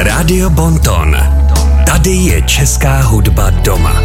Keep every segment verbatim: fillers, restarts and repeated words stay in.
Rádio Bonton. Tady je česká hudba doma.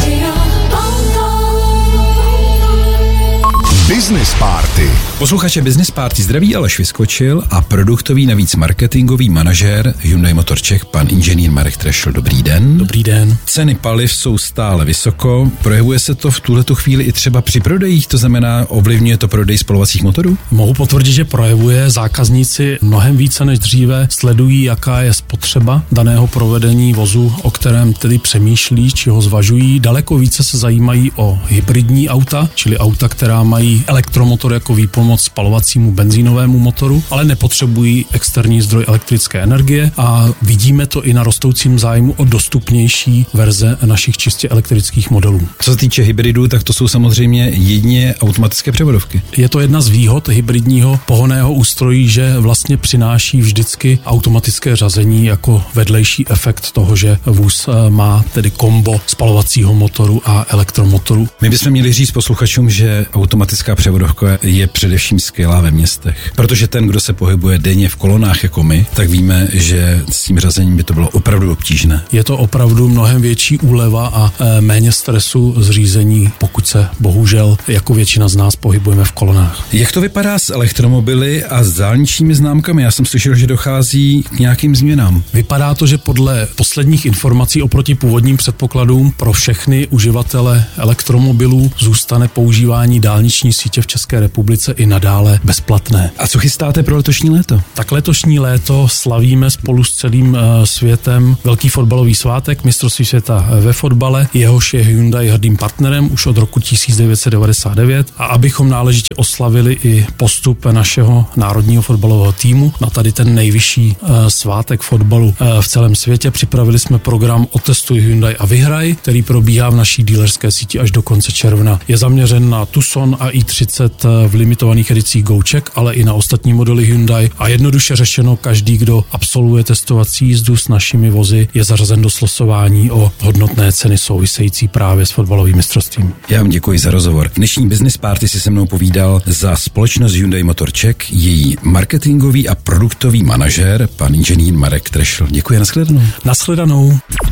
Business Party. Posluchače Business Party zdraví Aleš Vyskočil a produktový navíc marketingový manažér Hyundai Motor Czech, pan inženýr Marek Trešl. Dobrý den. Dobrý den. Ceny paliv jsou stále vysoko. Projevuje se to v tuhletu chvíli i třeba při prodejích, to znamená, ovlivňuje to prodej spalovacích motorů? Mohu potvrdit, že projevuje. Zákazníci mnohem více než dříve sledují, jaká je spotřeba daného provedení vozu, o kterém tedy přemýšlí, či ho zvažují. Daleko více se zajímají o hybridní auta, čili auta, která mají elektromotor jako výpomoc spalovacímu benzínovému motoru, ale nepotřebují externí zdroj elektrické energie a vidíme to i na rostoucím zájmu o dostupnější verze našich čistě elektrických modelů. Co se týče hybridů, tak to jsou samozřejmě jedině automatické převodovky. Je to jedna z výhod hybridního pohonného ústrojí, že vlastně přináší vždycky automatické řazení jako vedlejší efekt toho, že vůz má tedy kombo spalovacího motoru a elektromotoru. My bychom měli říct posluchačům, že automatická převodovka je především skvělá ve městech. Protože ten, kdo se pohybuje denně v kolonách jako my, tak víme, že s tím řazením by to bylo opravdu obtížné. Je to opravdu mnohem větší úleva a e, méně stresu z řízení, pokud se bohužel jako většina z nás pohybujeme v kolonách. Jak to vypadá s elektromobily a s dálničními známkami? Já jsem slyšel, že dochází k nějakým změnám. Vypadá to, že podle posledních informací oproti původním předpokladům pro všechny uživatele elektromobilů zůstane používání dálniční sítě v České republice i nadále bezplatné. A co chystáte pro letošní léto? Tak letošní léto slavíme spolu s celým uh, světem velký fotbalový svátek, mistrovství světa ve fotbale, jehož je Hyundai hrdým partnerem už od roku tisíc devět set devadesát devět, a abychom náležitě oslavili i postup našeho národního fotbalového týmu na tady ten nejvyšší uh, svátek fotbalu uh, v celém světě, připravili jsme program Otestuj Hyundai a vyhraj, který probíhá v naší dealerské síti až do konce června. Je zaměřen na Tucson a i třicet v limitovaných edicích Go-Check, ale i na ostatní modely Hyundai, a jednoduše řešeno, každý, kdo absolvuje testovací jízdu s našimi vozy, je zařazen do slosování o hodnotné ceny související právě s fotbalovým mistrovstvím. Já vám děkuji za rozhovor. Dnešní Business Party si se mnou povídal za společnost Hyundai Motor Czech její marketingový a produktový manažér, pan inženýr Marek Trešl. Děkuji, nashledanou. Nashledanou.